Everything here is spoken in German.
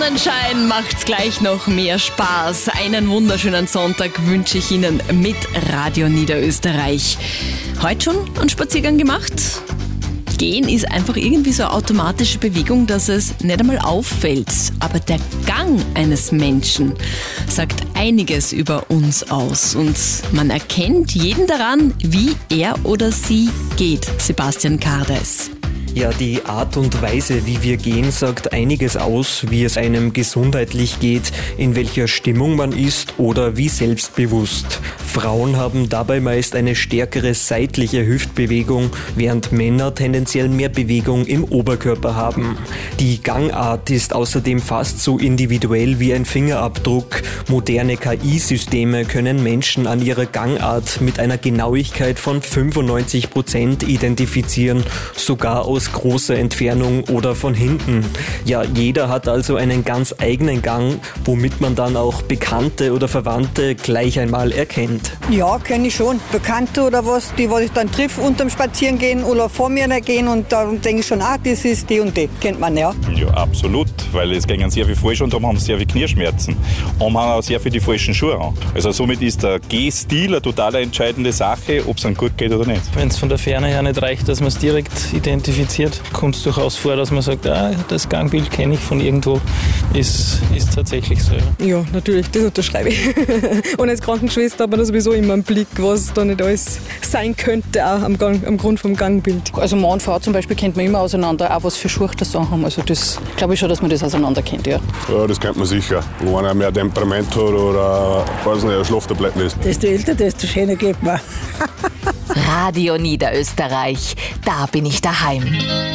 Sonnenschein macht's gleich noch mehr Spaß. Einen wunderschönen Sonntag wünsche ich Ihnen mit Radio Niederösterreich. Heute schon einen Spaziergang gemacht? Gehen ist einfach irgendwie so eine automatische Bewegung, dass es nicht einmal auffällt. Aber der Gang eines Menschen sagt einiges über uns aus. Und man erkennt jeden daran, wie er oder sie geht. Sebastian Kardes. Ja, die Art und Weise, wie wir gehen, sagt einiges aus, wie es einem gesundheitlich geht, in welcher Stimmung man ist oder wie selbstbewusst. Frauen haben dabei meist eine stärkere seitliche Hüftbewegung, während Männer tendenziell mehr Bewegung im Oberkörper haben. Die Gangart ist außerdem fast so individuell wie ein Fingerabdruck. Moderne KI-Systeme können Menschen an ihrer Gangart mit einer Genauigkeit von 95% identifizieren, sogar aus großer Entfernung oder von hinten. Ja, jeder hat also einen ganz eigenen Gang, womit man dann auch Bekannte oder Verwandte gleich einmal erkennt. Ja, kenne ich schon. Bekannte oder was, die ich dann triff unterm Spazierengehen oder vor mir gehen und da denke ich schon, das ist die und die. Kennt man, ja. Ja, absolut, weil es gehen sehr viel falsch und darum haben sie sehr viel Knieschmerzen. Und man hat auch sehr viel die falschen Schuhe an. Also somit ist der Gehstil eine total entscheidende Sache, ob es einem gut geht oder nicht. Wenn es von der Ferne her nicht reicht, dass man es direkt identifiziert, kommt es durchaus vor, dass man sagt, das Gangbild kenne ich von irgendwo, ist tatsächlich so. Ja, natürlich, das unterschreibe ich. Und als Krankenschwester hat man da sowieso immer einen Blick, was da nicht alles sein könnte, auch am Grund vom Gangbild. Also Mann und Frau zum Beispiel kennt man immer auseinander, auch was für Schuhe das haben. Also das glaube ich schon, dass man das auseinander kennt, ja. Ja, das kennt man sicher. Wo einer mehr Temperament hat oder ein Schlaftabletten ist. Desto älter, desto schöner geht man. Radio Niederösterreich, da bin ich daheim.